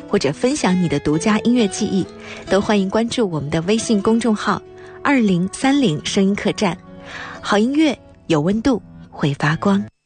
或者分享你的独家音乐记忆，都欢迎关注我们的微信公众号2030声音客栈。好音乐有温度，会发光。